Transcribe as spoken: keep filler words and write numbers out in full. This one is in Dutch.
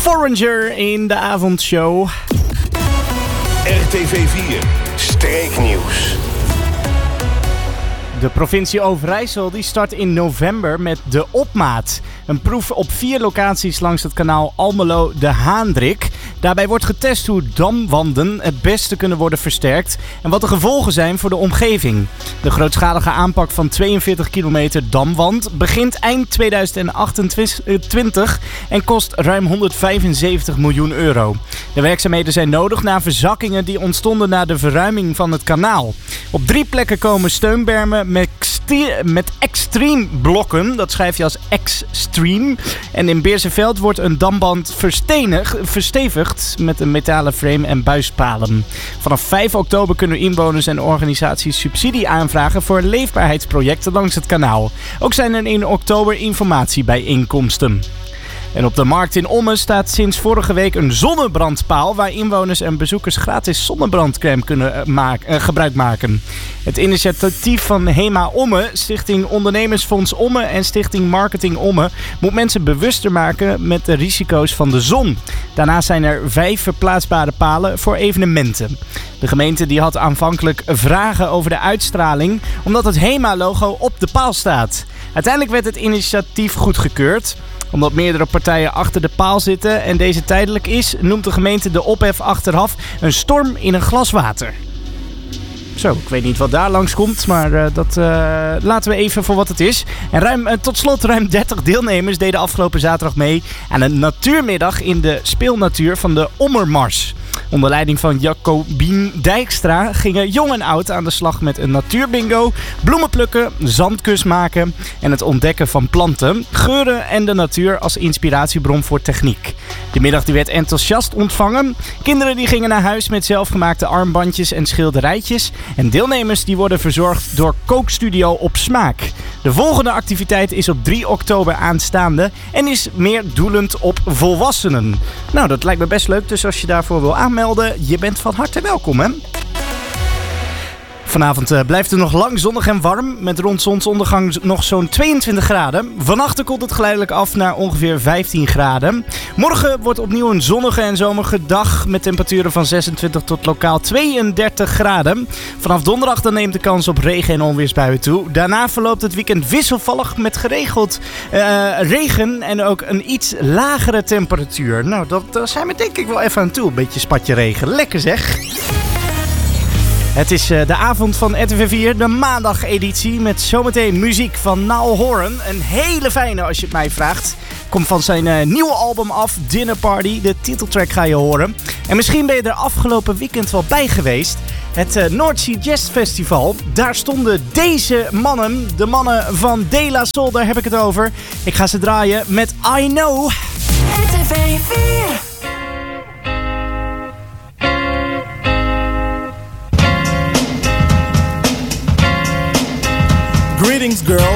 Foreigner in de avondshow. R T V vier, streeknieuws. De provincie Overijssel die start in november met de Opmaat. Een proef op vier locaties langs het kanaal Almelo de Haandrik. Daarbij wordt getest hoe damwanden het beste kunnen worden versterkt en wat de gevolgen zijn voor de omgeving. De grootschalige aanpak van tweeënveertig kilometer damwand begint eind tweeduizend achtentwintig en kost ruim honderdvijfenzeventig miljoen euro. De werkzaamheden zijn nodig na verzakkingen die ontstonden na de verruiming van het kanaal. Op drie plekken komen steunbermen met, met extreme blokken, dat schrijf je als extreme. En in Beersenveld wordt een damband verstevigd met een metalen frame en buispalen. Vanaf vijf oktober kunnen inwoners en organisaties subsidie aanvragen voor leefbaarheidsprojecten langs het kanaal. Ook zijn er in oktober informatiebijeenkomsten. En op de markt in Ommen staat sinds vorige week een zonnebrandpaal waar inwoners en bezoekers gratis zonnebrandcrème kunnen maken, eh, gebruik maken. Het initiatief van HEMA Ommen, Stichting Ondernemersfonds Ommen en Stichting Marketing Ommen moet mensen bewuster maken met de risico's van de zon. Daarnaast zijn er vijf verplaatsbare palen voor evenementen. De gemeente die had aanvankelijk vragen over de uitstraling omdat het HEMA-logo op de paal staat. Uiteindelijk werd het initiatief goedgekeurd. Omdat meerdere partijen achter de paal zitten en deze tijdelijk is, noemt de gemeente de ophef achteraf een storm in een glas water. Zo, ik weet niet wat daar langs komt, maar uh, dat uh, laten we even voor wat het is. En ruim, uh, tot slot ruim dertig deelnemers deden afgelopen zaterdag mee aan een natuurmiddag in de speelnatuur van de Ommermars. Onder leiding van Jacobien Dijkstra gingen jong en oud aan de slag met een natuurbingo, bloemen plukken, zandkus maken en het ontdekken van planten, geuren en de natuur als inspiratiebron voor techniek. De middag die werd enthousiast ontvangen. Kinderen die gingen naar huis met zelfgemaakte armbandjes en schilderijtjes. En deelnemers die worden verzorgd door Kookstudio Op Smaak. De volgende activiteit is op drie oktober aanstaande en is meer doelend op volwassenen. Nou, dat lijkt me best leuk, dus als je daarvoor wil aanmelden, je bent van harte welkom, hè? Vanavond uh, blijft het nog lang zonnig en warm, met rond zonsondergang nog zo'n tweeëntwintig graden. Vannacht koelt het geleidelijk af naar ongeveer vijftien graden. Morgen wordt opnieuw een zonnige en zomerige dag met temperaturen van zesentwintig tot lokaal tweeëndertig graden. Vanaf donderdag dan neemt de kans op regen en onweersbuien toe. Daarna verloopt het weekend wisselvallig met geregeld uh, regen en ook een iets lagere temperatuur. Nou, dat, daar zijn we denk ik wel even aan toe. Een beetje spatje regen. Lekker zeg! Het is uh, de avond van R T V vier, de maandageditie met zometeen muziek van Niall Horan. Een hele fijne als je het mij vraagt. Komt van zijn uh, nieuwe album af, Dinner Party. De titeltrack ga je horen. En misschien ben je er afgelopen weekend wel bij geweest. Het uh, North Sea Jazz Festival. Daar stonden deze mannen, de mannen van De La Soul, daar heb ik het over. Ik ga ze draaien met I Know. R T V vier